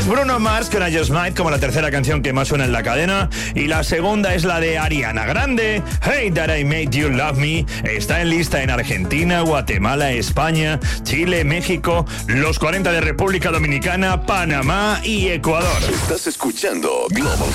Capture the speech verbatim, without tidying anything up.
es Bruno Mars con I Just Might como la tercera canción que más suena en la cadena. Y la segunda es la de Ariana Grande, Hey That I Made You Love Me. Está en lista en Argentina, Guatemala, España, Chile, México, los cuarenta de República Dominicana, Panamá y Ecuador. Estás escuchando Global